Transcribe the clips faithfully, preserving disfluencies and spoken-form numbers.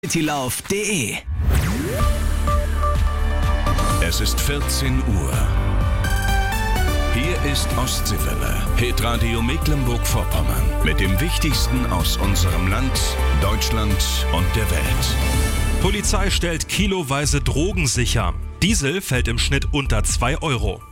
citylauf punkt de. Es ist vierzehn Uhr. Hier ist Ostseewelle, Hitradio Mecklenburg-Vorpommern. Mit dem Wichtigsten aus unserem Land, Deutschland und der Welt. Polizei stellt kiloweise Drogen sicher. Diesel fällt im Schnitt unter zwei Euro.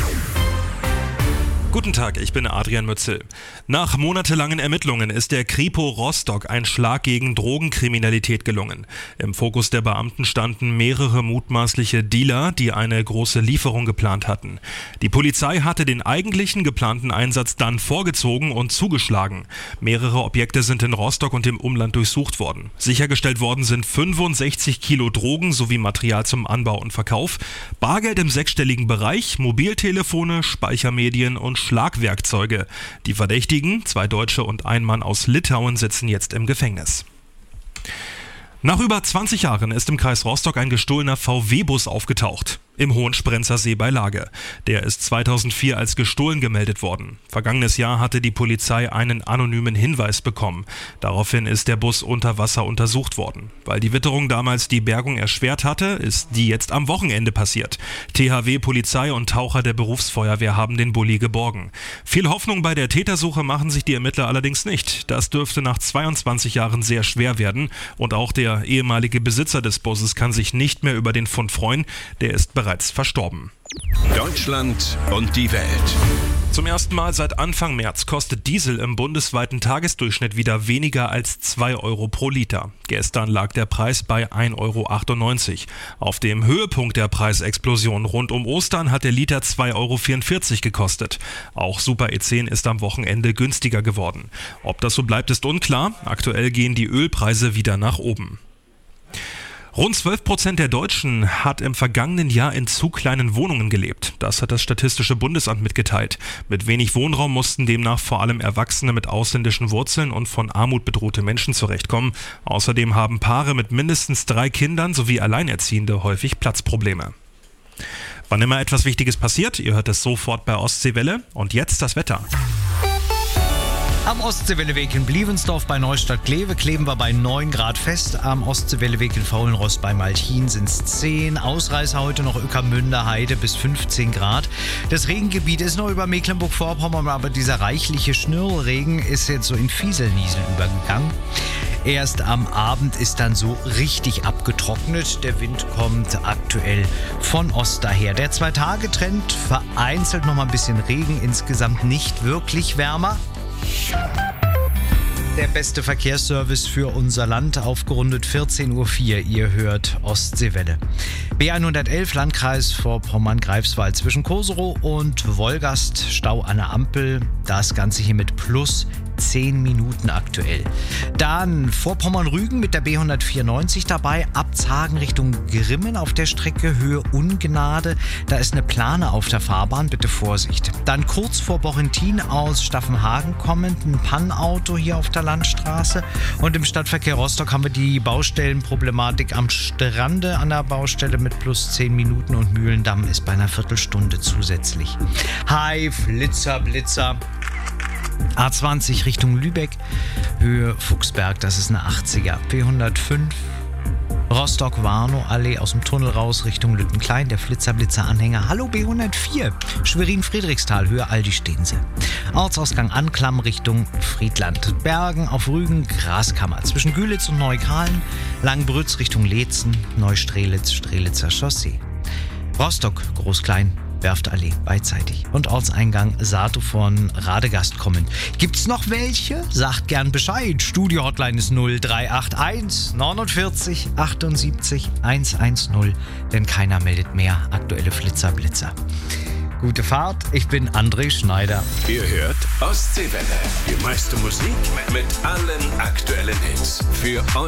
Guten Tag, ich bin Adrian Mützel. Nach monatelangen Ermittlungen ist der Kripo Rostock ein Schlag gegen Drogenkriminalität gelungen. Im Fokus der Beamten standen mehrere mutmaßliche Dealer, die eine große Lieferung geplant hatten. Die Polizei hatte den eigentlichen geplanten Einsatz dann vorgezogen und zugeschlagen. Mehrere Objekte sind in Rostock und im Umland durchsucht worden. Sichergestellt worden sind fünfundsechzig Kilo Drogen sowie Material zum Anbau und Verkauf, Bargeld im sechsstelligen Bereich, Mobiltelefone, Speichermedien und Schlagwerkzeuge. Die Verdächtigen, zwei Deutsche und ein Mann aus Litauen, sitzen jetzt im Gefängnis. Nach über zwanzig Jahren ist im Kreis Rostock ein gestohlener V W-Bus aufgetaucht. Im Hohensprenzer See bei Lage. Der ist zweitausendvier als gestohlen gemeldet worden. Vergangenes Jahr hatte die Polizei einen anonymen Hinweis bekommen. Daraufhin ist der Bus unter Wasser untersucht worden. Weil die Witterung damals die Bergung erschwert hatte, ist die jetzt am Wochenende passiert. T H W, Polizei und Taucher der Berufsfeuerwehr haben den Bulli geborgen. Viel Hoffnung bei der Tätersuche machen sich die Ermittler allerdings nicht. Das dürfte nach zweiundzwanzig Jahren sehr schwer werden. Und auch der ehemalige Besitzer des Busses kann sich nicht mehr über den Fund freuen. Der ist bereits verstorben. Deutschland und die Welt. Zum ersten Mal seit Anfang März kostet Diesel im bundesweiten Tagesdurchschnitt wieder weniger als zwei Euro pro Liter. Gestern lag der Preis bei ein Euro achtundneunzig. Auf dem Höhepunkt der Preisexplosion rund um Ostern hat der Liter zwei Euro vierundvierzig gekostet. Auch Super E zehn ist am Wochenende günstiger geworden. Ob das so bleibt, ist unklar. Aktuell gehen die Ölpreise wieder nach oben. Rund zwölf Prozent der Deutschen hat im vergangenen Jahr in zu kleinen Wohnungen gelebt. Das hat das Statistische Bundesamt mitgeteilt. Mit wenig Wohnraum mussten demnach vor allem Erwachsene mit ausländischen Wurzeln und von Armut bedrohte Menschen zurechtkommen. Außerdem haben Paare mit mindestens drei Kindern sowie Alleinerziehende häufig Platzprobleme. Wann immer etwas Wichtiges passiert, ihr hört es sofort bei Ostseewelle. Und jetzt das Wetter. Am Ostseewelleweg in Blievensdorf bei Neustadt-Glewe kleben wir bei neun Grad fest. Am Ostseewelleweg in Faulenrost bei Malchin sind es zehn. Ausreißer heute noch Ueckermünder Heide bis fünfzehn Grad. Das Regengebiet ist noch über Mecklenburg-Vorpommern, aber dieser reichliche Schnürregen ist jetzt so in Fieselniesel übergegangen. Erst am Abend ist dann so richtig abgetrocknet. Der Wind kommt aktuell von Ost daher. Der Zwei-Tage-Trend vereinzelt noch mal ein bisschen Regen, insgesamt nicht wirklich wärmer. Der beste Verkehrsservice für unser Land, aufgerundet vierzehn Uhr vier. Ihr hört Ostseewelle. B hundertelf, Landkreis Vorpommern-Greifswald zwischen Koserow und Wolgast, Stau an der Ampel. Das Ganze hier mit plus zehn Minuten aktuell. Dann Vorpommern-Rügen mit der B hundertvierundneunzig dabei, Abzhagen Richtung Grimmen auf der Strecke, Höhe Ungnade. Da ist eine Plane auf der Fahrbahn, bitte Vorsicht. Dann kurz vor Borrentin aus Staffenhagen kommend, ein Pannauto hier auf der Landstraße. Und im Stadtverkehr Rostock haben wir die Baustellenproblematik am Strande an der Baustelle mit plus zehn Minuten und Mühlendamm ist bei einer Viertelstunde zusätzlich. Hi, Flitzer, Blitzer. A zwanzig Richtung Lübeck, Höhe Fuchsberg, das ist eine achtziger. P hundertfünf, Rostock-Warnow-Allee aus dem Tunnel raus Richtung Lüttenklein, der Flitzer-Blitzer-Anhänger. Hallo B hundertvier, Schwerin-Friedrichsthal, Höhe Aldi-Stehensee. Ortsausgang Anklam Richtung Friedland. Bergen auf Rügen, Graskammer. Zwischen Gülitz und Neukalen, Langbrütz Richtung Leetzen, Neustrelitz, Strelitzer Chaussee. Rostock, Groß-Klein, Werftallee beidseitig. Und Ortseingang Sato von Radegast kommend. Gibt's noch welche? Sagt gern Bescheid. Studio-Hotline ist null drei acht eins neunundvierzig achtundsiebzig hundertzehn, denn keiner meldet mehr. Aktuelle Flitzer-Blitzer. Gute Fahrt, ich bin André Schneider. Ihr hört Ostseewelle. Die meiste Musik mit allen aktuellen Hits. Für